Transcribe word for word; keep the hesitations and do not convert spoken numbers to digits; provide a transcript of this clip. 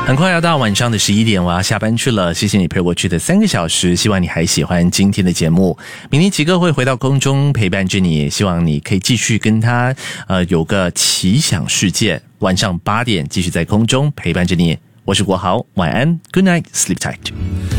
很快要到晚上的十一点，我要下班去了。谢谢你陪我去的三个小时，希望你还喜欢今天的节目。明天吉哥会回到空中陪伴着你，希望你可以继续跟他呃有个奇想世界。晚上八点继续在空中陪伴着你，我是国豪，晚安 ，Good night， sleep tight。